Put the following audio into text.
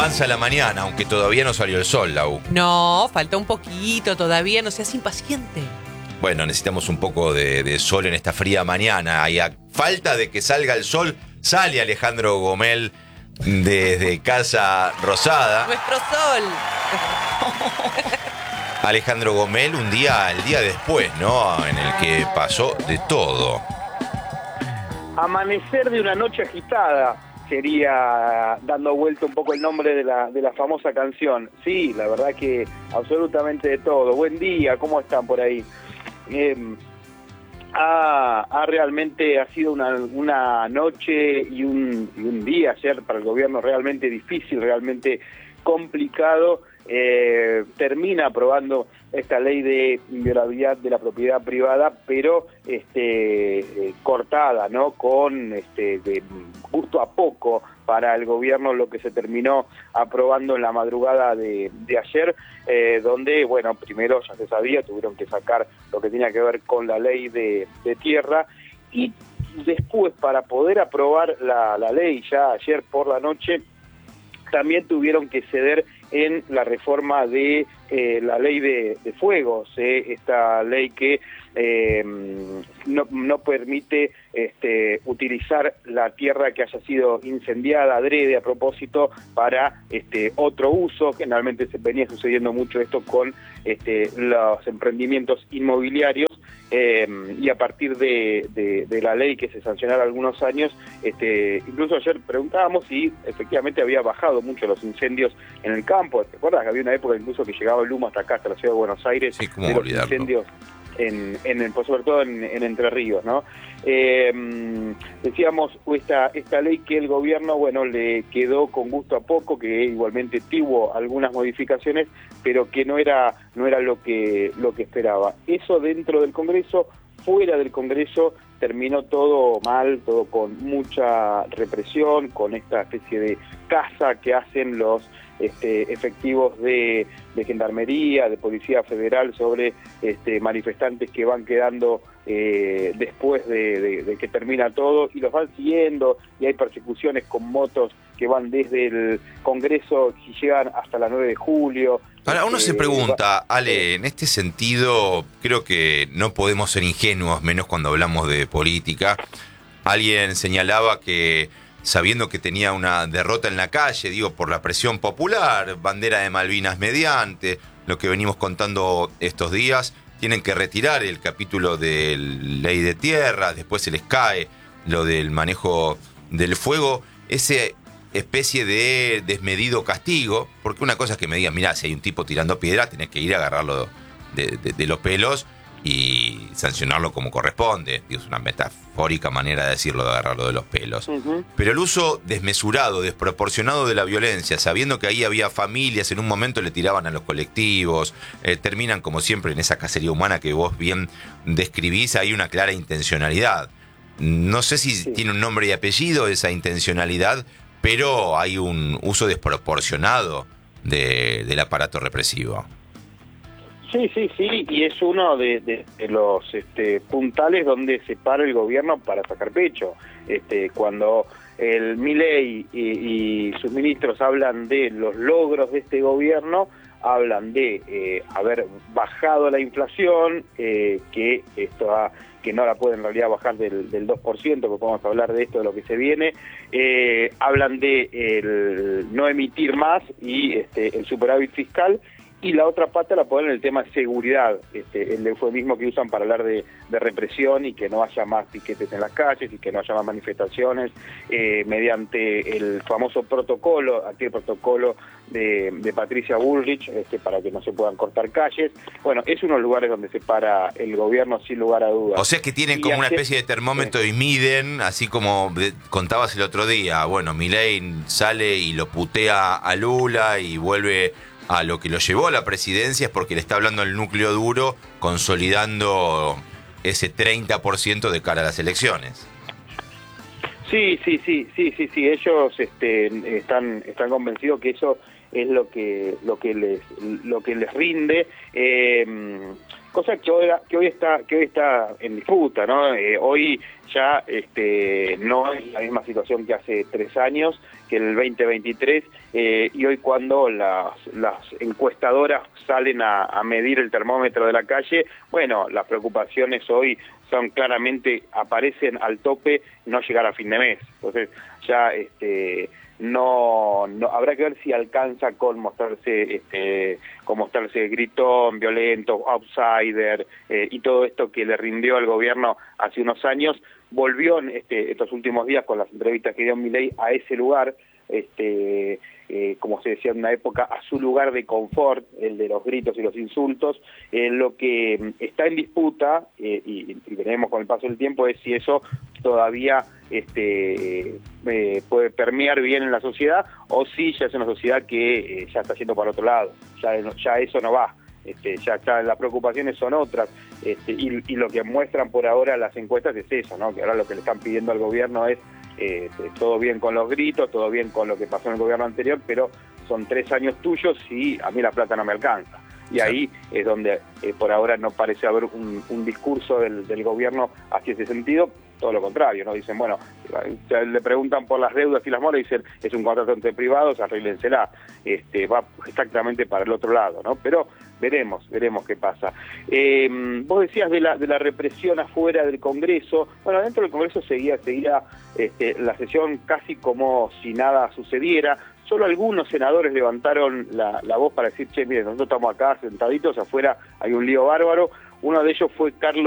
Avanza la mañana, aunque todavía no salió el sol, Lau. No, falta un poquito todavía, no seas impaciente. Bueno, necesitamos un poco de sol en esta fría mañana. Y a falta de que salga el sol, sale Alejandro Gomel desde Casa Rosada. Nuestro sol. Alejandro Gomel, el día después, ¿no? En el que pasó de todo. Amanecer de una noche agitada sería, dando vuelta un poco el nombre de la famosa canción. Sí, la verdad que absolutamente de todo. Buen día, ¿cómo están por ahí? Realmente ha sido una noche y un día ayer para el gobierno realmente difícil, realmente complicado. Termina aprobando esta ley de inviolabilidad de la propiedad privada, pero cortada, ¿no? Con de gusto a poco para el gobierno, lo que se terminó aprobando en la madrugada de ayer, donde, bueno, primero ya se sabía, tuvieron que sacar lo que tenía que ver con la ley de tierra, y después, para poder aprobar la ley ya ayer por la noche, también tuvieron que ceder en la reforma de la ley de fuegos, esta ley que no permite utilizar la tierra que haya sido incendiada adrede a propósito para otro uso. Generalmente se venía sucediendo mucho esto con los emprendimientos inmobiliarios, y a partir de la ley que se sancionara algunos años, incluso ayer preguntábamos si efectivamente había bajado mucho los incendios en el campo. ¿Te acuerdas que había una época incluso que llegaba el humo hasta acá, hasta la ciudad de Buenos Aires, sí, cómo de los olvidarlo. incendios pues sobre todo en Entre Ríos, ¿no? Decíamos, esta ley que el gobierno, bueno, le quedó con gusto a poco, que igualmente tuvo algunas modificaciones, pero que no era lo que esperaba. Eso dentro del Congreso. Fuera del Congreso terminó todo mal, todo con mucha represión, con esta especie de caza que hacen los efectivos de Gendarmería, de Policía Federal sobre manifestantes que van quedando después de que termina todo, y los van siguiendo, y hay persecuciones con motos que van desde el Congreso y llegan hasta la 9 de julio. Ahora, uno se pregunta, Ale, en este sentido, creo que no podemos ser ingenuos, menos cuando hablamos de política. Alguien señalaba que, sabiendo que tenía una derrota en la calle, digo, por la presión popular, bandera de Malvinas mediante, lo que venimos contando estos días, tienen que retirar el capítulo de ley de tierra, después se les cae lo del manejo del fuego, ese especie de desmedido castigo, porque una cosa es que me digan, mirá, si hay un tipo tirando piedra, tenés que ir a agarrarlo de los pelos y sancionarlo como corresponde. Es una metafórica manera de decirlo, de agarrarlo de los pelos. Uh-huh. Pero el uso desmesurado, desproporcionado de la violencia, sabiendo que ahí había familias, en un momento le tiraban a los colectivos, terminan como siempre en esa cacería humana que vos bien describís, hay una clara intencionalidad. No sé si tiene un nombre y apellido esa intencionalidad, pero hay un uso desproporcionado del aparato represivo. Sí, y es uno de los puntales donde se para el gobierno para sacar pecho. Cuando el Milei y sus ministros hablan de los logros de este gobierno, hablan de haber bajado la inflación, que no la pueden en realidad bajar del 2%, porque podemos hablar de esto, de lo que se viene. Hablan de el no emitir más y el superávit fiscal. Y la otra pata la ponen en el tema de seguridad, el eufemismo que usan para hablar de represión y que no haya más piquetes en las calles y que no haya más manifestaciones, mediante el famoso protocolo, aquel protocolo de Patricia Bullrich, para que no se puedan cortar calles. Bueno, es uno de los lugares donde se para el gobierno sin lugar a dudas. O sea que tienen como una especie de termómetro y miden, así como contabas el otro día. Bueno, Milei sale y lo putea a Lula y vuelve a lo que lo llevó a la presidencia, es porque le está hablando al núcleo duro, consolidando ese 30% de cara a las elecciones. Sí, ellos están convencidos que eso es lo que les rinde, cosa que hoy está en disputa, ¿no? Hoy ya no es la misma situación que hace 3 años, que en el 2023, y hoy cuando las encuestadoras salen a medir el termómetro de la calle, bueno, las preocupaciones hoy son claramente, aparecen al tope, no llegar a fin de mes. Entonces ya no habrá que ver si alcanza con mostrarse gritón, violento, outsider, y todo esto que le rindió al gobierno hace unos años. Volvió en estos últimos días con las entrevistas que dio Milei a ese lugar, como se decía en una época, a su lugar de confort, el de los gritos y los insultos. Lo que está en disputa, y veremos con el paso del tiempo, es si eso todavía puede permear bien en la sociedad, o si ya es una sociedad que ya está yendo para otro lado, ya eso no va. Ya las preocupaciones son otras, y lo que muestran por ahora las encuestas es eso, ¿no? Que ahora lo que le están pidiendo al gobierno es todo bien con los gritos, todo bien con lo que pasó en el gobierno anterior, pero son 3 años tuyos y a mí la plata no me alcanza. Y ahí es donde por ahora no parece haber un discurso del gobierno hacia ese sentido, todo lo contrario, ¿no? Dicen, bueno, le preguntan por las deudas y las moras, dicen, es un contrato entre privados, arréglensela. Va exactamente para el otro lado, ¿no? Pero veremos qué pasa. Vos decías de la represión afuera del Congreso. Bueno, dentro del Congreso seguía la sesión casi como si nada sucediera. Solo algunos senadores levantaron la voz para decir, che, miren, nosotros estamos acá sentaditos, afuera hay un lío bárbaro. Uno de ellos fue Carlos